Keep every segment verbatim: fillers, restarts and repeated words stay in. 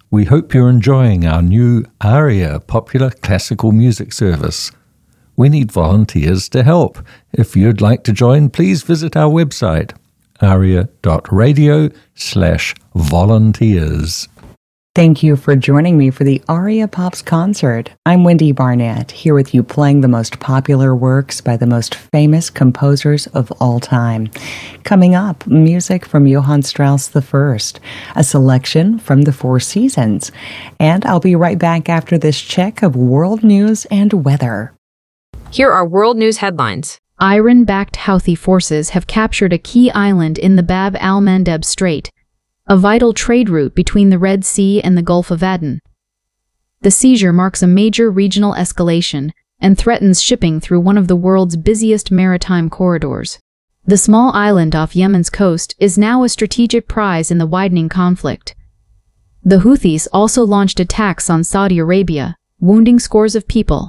We hope you're enjoying our new ARIA Popular Classical Music Service. We need volunteers to help. If you'd like to join, please visit our website, aria.radio slash volunteers. Thank you for joining me for the Aria Pops concert. I'm Wendy Barnett, here with you playing the most popular works by the most famous composers of all time. Coming up, music from Johann Strauss the First, a selection from the Four Seasons. And I'll be right back after this check of world news and weather. Here are world news headlines. Iran-backed Houthi forces have captured a key island in the Bab al-Mandeb Strait, a vital trade route between the Red Sea and the Gulf of Aden. The seizure marks a major regional escalation and threatens shipping through one of the world's busiest maritime corridors. The small island off Yemen's coast is now a strategic prize in the widening conflict. The Houthis also launched attacks on Saudi Arabia, wounding scores of people.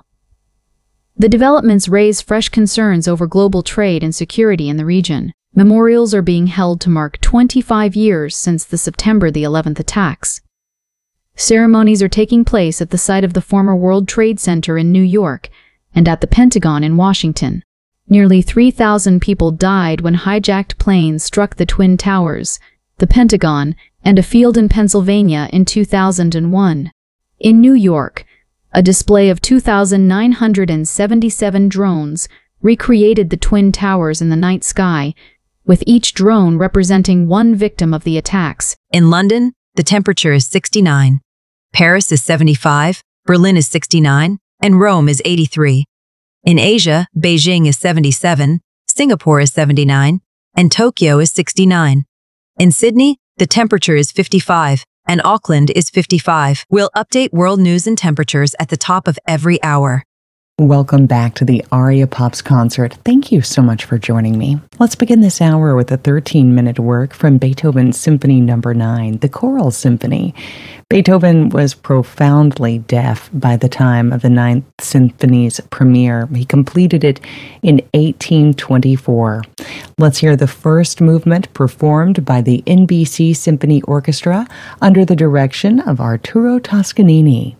The developments raise fresh concerns over global trade and security in the region. Memorials are being held to mark twenty-five years since the September the eleventh attacks. Ceremonies are taking place at the site of the former World Trade Center in New York and at the Pentagon in Washington. Nearly three thousand people died when hijacked planes struck the Twin Towers, the Pentagon, and a field in Pennsylvania in two thousand one. In New York, a display of two thousand nine hundred seventy-seven drones recreated the Twin Towers in the night sky, with each drone representing one victim of the attacks. In London, the temperature is sixty-nine. Paris is seventy-five, Berlin is sixty-nine, and Rome is eighty-three. In Asia, Beijing is seventy-seven, Singapore is seventy-nine, and Tokyo is sixty-nine. In Sydney, the temperature is fifty-five, and Auckland is fifty-five. We'll update world news and temperatures at the top of every hour. Welcome back to the Aria Pops concert. Thank you so much for joining me. Let's begin this hour with a thirteen-minute work from Beethoven's Symphony Number nine, the Choral Symphony. Beethoven was profoundly deaf by the time of the Ninth Symphony's premiere. He completed it in eighteen twenty-four. Let's hear the first movement performed by the N B C Symphony Orchestra under the direction of Arturo Toscanini.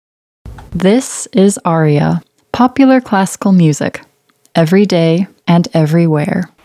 This is Aria. Popular classical music, every day and everywhere.